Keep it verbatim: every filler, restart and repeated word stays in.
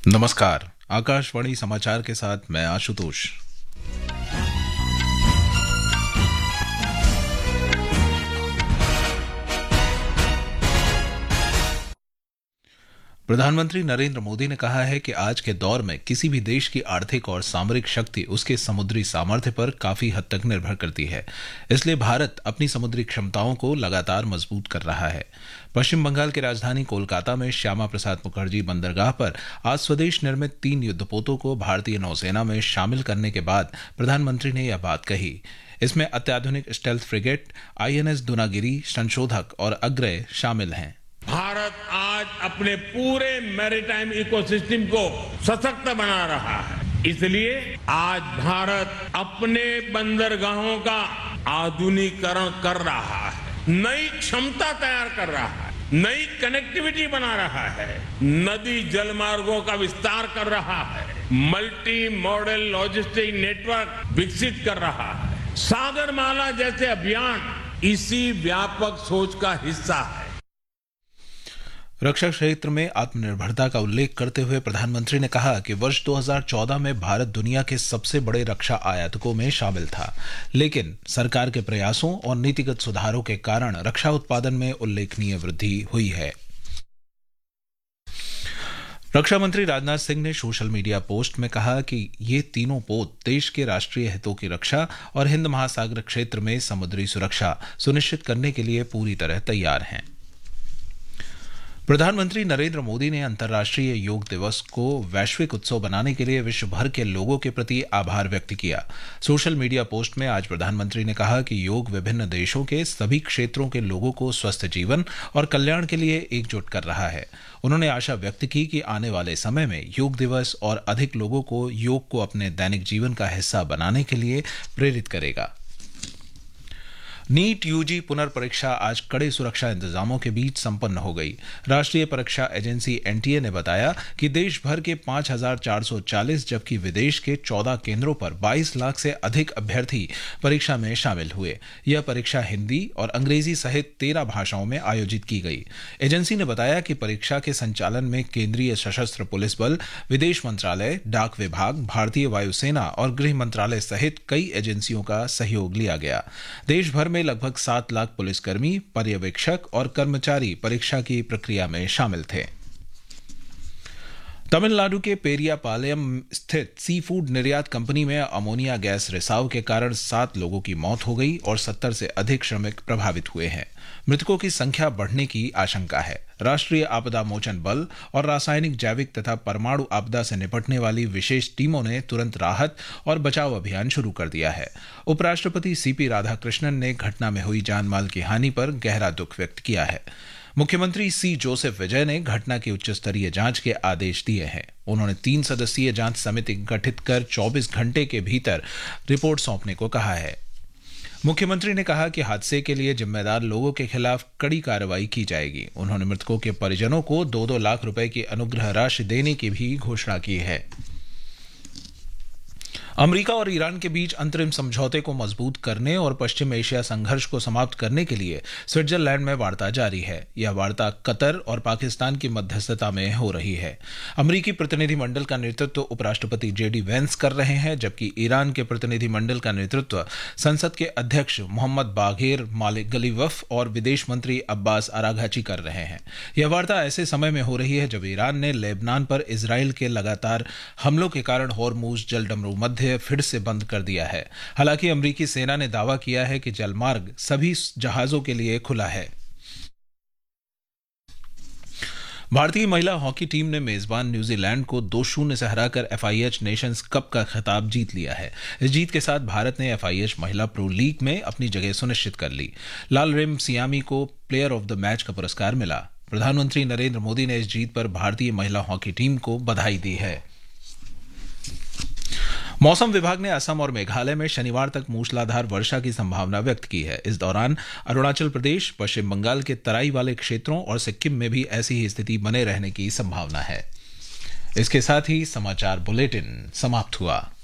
नमस्कार। आकाशवाणी समाचार के साथ मैं आशुतोष। प्रधानमंत्री नरेंद्र मोदी ने कहा है कि आज के दौर में किसी भी देश की आर्थिक और सामरिक शक्ति उसके समुद्री सामर्थ्य पर काफी हद तक निर्भर करती है। इसलिए भारत अपनी समुद्री क्षमताओं को लगातार मजबूत कर रहा है। पश्चिम बंगाल की राजधानी कोलकाता में श्यामा प्रसाद मुखर्जी बंदरगाह पर आज स्वदेश निर्मित तीन युद्धपोतों को भारतीय नौसेना में शामिल करने के बाद प्रधानमंत्री ने यह बात कही। इसमें अत्याधुनिक स्टेल्थ फ्रिगेट, आईएनएस दुनागिरी, संशोधक और अग्रय शामिल हैं। भारत आज अपने पूरे मैरीटाइम इकोसिस्टम को सशक्त बना रहा है। इसलिए आज भारत अपने बंदरगाहों का आधुनिकीकरण कर रहा है, नई क्षमता तैयार कर रहा है, नई कनेक्टिविटी बना रहा है, नदी जलमार्गों का विस्तार कर रहा है, मल्टी मॉडल लॉजिस्टिक नेटवर्क विकसित कर रहा है। सागरमाला जैसे अभियान इसी व्यापक सोच का हिस्सा है। रक्षा क्षेत्र में आत्मनिर्भरता का उल्लेख करते हुए प्रधानमंत्री ने कहा कि वर्ष दो हज़ार चौदह में भारत दुनिया के सबसे बड़े रक्षा आयातकों में शामिल था, लेकिन सरकार के प्रयासों और नीतिगत सुधारों के कारण रक्षा उत्पादन में उल्लेखनीय वृद्धि हुई है। रक्षा मंत्री राजनाथ सिंह ने सोशल मीडिया पोस्ट में कहा कि ये तीनों पोत देश के राष्ट्रीय हितों की रक्षा और हिंद महासागर क्षेत्र में समुद्री सुरक्षा सुनिश्चित करने के लिए पूरी तरह तैयार हैं। प्रधानमंत्री नरेंद्र मोदी ने अंतर्राष्ट्रीय योग दिवस को वैश्विक उत्सव बनाने के लिए विश्व भर के लोगों के प्रति आभार व्यक्त किया। सोशल मीडिया पोस्ट में आज प्रधानमंत्री ने कहा कि योग विभिन्न देशों के सभी क्षेत्रों के लोगों को स्वस्थ जीवन और कल्याण के लिए एकजुट कर रहा है। उन्होंने आशा व्यक्त की कि आने वाले समय में योग दिवस और अधिक लोगों को योग को अपने दैनिक जीवन का हिस्सा बनाने के लिए प्रेरित करेगा। नीट यूजी पुनर्परीक्षा आज कड़े सुरक्षा इंतजामों के बीच संपन्न हो गई। राष्ट्रीय परीक्षा एजेंसी एनटीए ने बताया कि देश भर के पांच हज़ार चार सौ चालीस जबकि विदेश के चौदह केंद्रों पर बाईस लाख से अधिक अभ्यर्थी परीक्षा में शामिल हुए। यह परीक्षा हिंदी और अंग्रेजी सहित तेरह भाषाओं में आयोजित की गई। एजेंसी ने बताया कि परीक्षा के संचालन में केंद्रीय सशस्त्र पुलिस बल, विदेश मंत्रालय, डाक विभाग, भारतीय वायुसेना और गृह मंत्रालय सहित कई एजेंसियों का सहयोग लिया गया। देश भर में लगभग सात लाख पुलिसकर्मी, पर्यवेक्षक और कर्मचारी परीक्षा की प्रक्रिया में शामिल थे। तमिलनाडु के पेरियापालयम स्थित सी फूड निर्यात कंपनी में अमोनिया गैस रिसाव के कारण सात लोगों की मौत हो गई और सत्तर से अधिक श्रमिक प्रभावित हुए हैं। मृतकों की संख्या बढ़ने की आशंका है। राष्ट्रीय आपदा मोचन बल और रासायनिक, जैविक तथा परमाणु आपदा से निपटने वाली विशेष टीमों ने तुरंत राहत और बचाव अभियान शुरू कर दिया है। उपराष्ट्रपति सीपी राधाकृष्णन ने घटना में हुई जानमाल की हानि पर गहरा दुख व्यक्त किया है। मुख्यमंत्री सी जोसेफ विजय ने घटना की उच्च स्तरीय जांच के आदेश दिए हैं। उन्होंने तीन सदस्यीय जांच समिति गठित कर चौबीस घंटे के भीतर रिपोर्ट सौंपने को कहा है। मुख्यमंत्री ने कहा कि हादसे के लिए जिम्मेदार लोगों के खिलाफ कड़ी कार्रवाई की जाएगी। उन्होंने मृतकों के परिजनों को दो दो लाख रुपए की अनुग्रह राशि देने की भी घोषणा की है। अमेरिका और ईरान के बीच अंतरिम समझौते को मजबूत करने और पश्चिम एशिया संघर्ष को समाप्त करने के लिए स्विट्जरलैंड में वार्ता जारी है। यह वार्ता कतर और पाकिस्तान की मध्यस्थता में हो रही है। अमेरिकी प्रतिनिधिमंडल का नेतृत्व उपराष्ट्रपति जेडी वेंस कर रहे हैं, जबकि ईरान के प्रतिनिधिमंडल का नेतृत्व संसद के अध्यक्ष मोहम्मद बाघेर मालिक गलीवफ और विदेश मंत्री अब्बास अराघची कर रहे हैं। यह वार्ता ऐसे समय में हो रही है जब ईरान ने लेबनान पर इजराइल के लगातार हमलों के कारण होर्मुज जलडमरू मध्य फिर से बंद कर दिया है। हालांकि अमेरिकी सेना ने दावा किया है कि जलमार्ग सभी जहाजों के लिए खुला है। भारतीय महिला हॉकी टीम ने मेजबान न्यूजीलैंड को दो शून्य से हराकर एफआईएच नेशंस कप का खिताब जीत लिया है। इस जीत के साथ भारत ने एफआईएच महिला प्रो लीग में अपनी जगह सुनिश्चित कर ली। लाल रेम सियामी को प्लेयर ऑफ द मैच का पुरस्कार मिला। प्रधानमंत्री नरेंद्र मोदी ने इस जीत पर भारतीय महिला हॉकी टीम को बधाई दी है। मौसम विभाग ने असम और मेघालय में शनिवार तक मूसलाधार वर्षा की संभावना व्यक्त की है। इस दौरान अरुणाचल प्रदेश, पश्चिम बंगाल के तराई वाले क्षेत्रों और सिक्किम में भी ऐसी ही स्थिति बने रहने की संभावना है। इसके साथ ही समाचार बुलेटिन समाप्त हुआ।